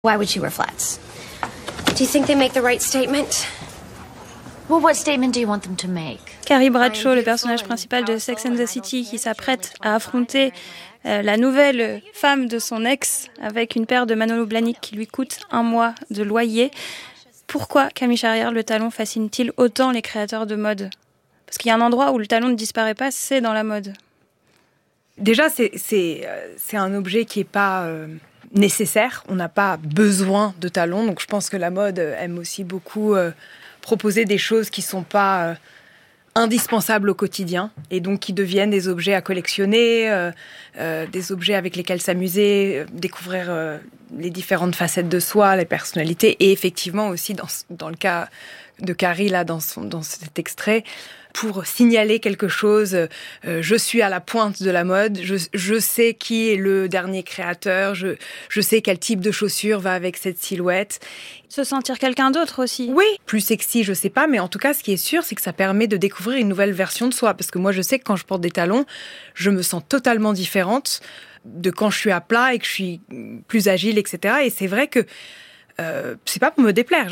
Why would she wear flats? Do you think they make the right statement? Well, what statement do you want them to make? Carrie Bradshaw, le personnage principal de Sex and the City, qui s'apprête à affronter la nouvelle femme de son ex avec une paire de Manolo Blahnik qui lui coûte 1 mois de loyer. Pourquoi Camille Charrière, le talon fascine-t-il autant les créateurs de mode ? Parce qu'il y a un endroit où le talon ne disparaît pas, c'est dans la mode. Déjà, c'est un objet qui n'est pas nécessaire. On n'a pas besoin de talons. Donc je pense que la mode aime aussi beaucoup proposer des choses qui ne sont pas indispensables au quotidien et donc qui deviennent des objets à collectionner, des objets avec lesquels s'amuser, découvrir les différentes facettes de soi, les personnalités. Et effectivement aussi, dans le cas de Carrie, là, dans cet extrait, pour signaler quelque chose, je suis à la pointe de la mode, je sais qui est le dernier créateur, je sais quel type de chaussure va avec cette silhouette. Se sentir quelqu'un d'autre aussi. Oui, plus sexy, je sais pas, mais en tout cas, ce qui est sûr, c'est que ça permet de découvrir une nouvelle version de soi. Parce que moi, je sais que quand je porte des talons, je me sens totalement différente de quand je suis à plat et que je suis plus agile, etc. Et c'est vrai que c'est pas pour me déplaire.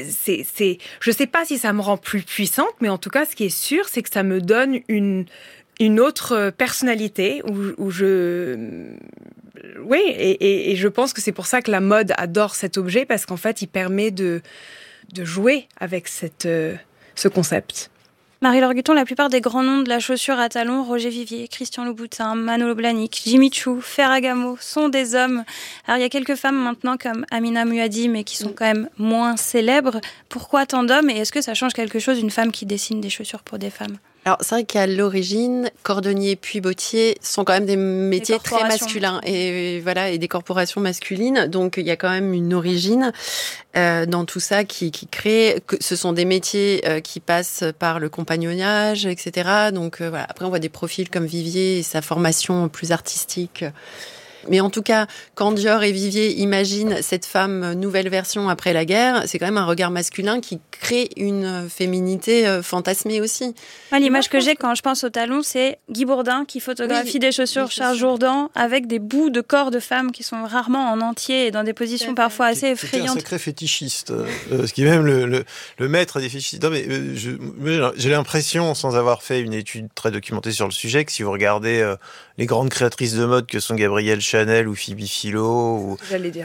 Je sais pas si ça me rend plus puissante, mais en tout cas, ce qui est sûr, c'est que ça me donne une autre personnalité où je... Oui, et je pense que c'est pour ça que la mode adore cet objet, parce qu'en fait, il permet de jouer avec ce concept. Marie-Laure Guton, la plupart des grands noms de la chaussure à talons, Roger Vivier, Christian Louboutin, Manolo Blahnik, Jimmy Choo, Ferragamo, sont des hommes. Alors il y a quelques femmes maintenant comme Amina Muaddi, mais qui sont quand même moins célèbres. Pourquoi tant d'hommes et est-ce que ça change quelque chose, une femme qui dessine des chaussures pour des femmes ? Alors, c'est vrai qu'à l'origine, cordonnier puis bottier sont quand même des métiers très masculins et voilà, et des corporations masculines. Donc, il y a quand même une origine dans tout ça qui crée que ce sont des métiers qui passent par le compagnonnage, etc. Donc, voilà. Après, on voit des profils comme Vivier et sa formation plus artistique. Mais en tout cas, quand Dior et Vivier imaginent cette femme nouvelle version après la guerre, c'est quand même un regard masculin qui crée une féminité fantasmée aussi. Moi, l'image que j'ai quand je pense au talon, c'est Guy Bourdin qui photographie des chaussures Charles Jourdan avec des bouts de corps de femmes qui sont rarement en entier et dans des positions parfois assez effrayantes. C'est un sacré fétichiste, ce qui est même le maître des fétichistes. Non, mais j'ai l'impression, sans avoir fait une étude très documentée sur le sujet, que si vous regardez les grandes créatrices de mode que sont Gabrielle Chanel ou Phoebe Philo,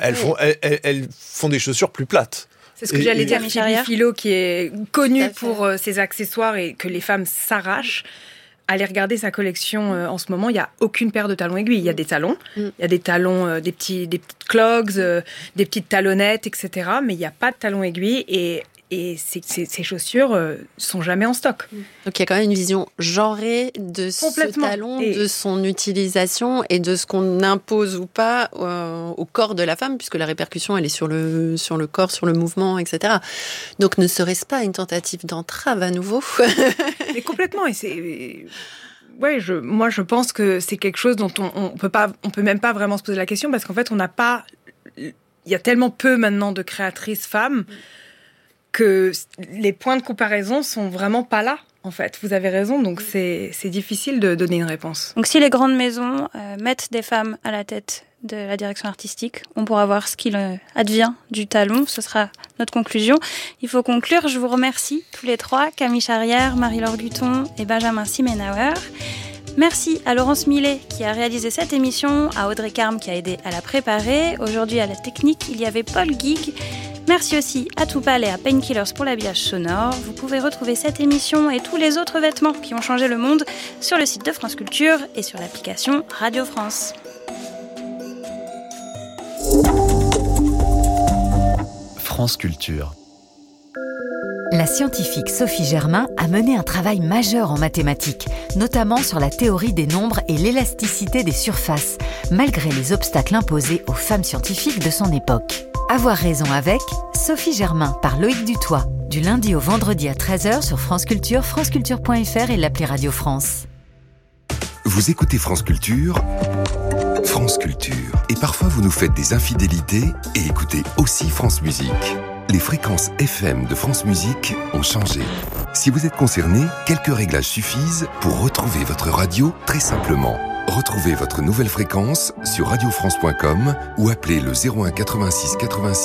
elles font des chaussures plus plates. C'est ce que j'allais dire. Phoebe Philo, qui est connue pour ses accessoires et que les femmes s'arrachent. Allez regarder sa collection en ce moment, il n'y a aucune paire de talons aiguilles. Il y a des talons, il y a des talons, des petites clogs, des petites talonnettes, etc. Mais il n'y a pas de talons aiguilles et ces chaussures sont jamais en stock. Donc il y a quand même une vision genrée de ce talon, de son utilisation et de ce qu'on impose ou pas au corps de la femme, puisque la répercussion elle est sur le corps, sur le mouvement, etc. Donc ne serait-ce pas une tentative d'entrave à nouveau? Mais complètement, et c'est... Ouais, moi je pense que c'est quelque chose dont on peut même pas vraiment se poser la question, parce qu'en fait on n'a pas... Il y a tellement peu maintenant de créatrices femmes que les points de comparaison sont vraiment pas là, en fait. Vous avez raison, donc c'est difficile de donner une réponse. Donc si les grandes maisons mettent des femmes à la tête de la direction artistique, on pourra voir ce qu'il advient du talon. Ce sera notre conclusion. Il faut conclure. Je vous remercie tous les trois, Camille Charrière, Marie-Laure Guton et Benjamin Simenauer. Merci à Laurence Millet qui a réalisé cette émission, à Audrey Carme qui a aidé à la préparer. Aujourd'hui à la technique, il y avait Paul Guig. Merci aussi à Toupal et à Painkillers pour l'habillage sonore. Vous pouvez retrouver cette émission et tous les autres vêtements qui ont changé le monde sur le site de France Culture et sur l'application Radio France. France Culture. La scientifique Sophie Germain a mené un travail majeur en mathématiques, notamment sur la théorie des nombres et l'élasticité des surfaces, malgré les obstacles imposés aux femmes scientifiques de son époque. Avoir raison avec Sophie Germain par Loïc Dutoit, du lundi au vendredi à 13h sur France Culture, franceculture.fr et l'appli Radio France. Vous écoutez France Culture, France Culture. Et parfois vous nous faites des infidélités et écoutez aussi France Musique. Les fréquences FM de France Musique ont changé. Si vous êtes concerné, quelques réglages suffisent pour retrouver votre radio très simplement. Retrouvez votre nouvelle fréquence sur radiofrance.com ou appelez le 01 86 86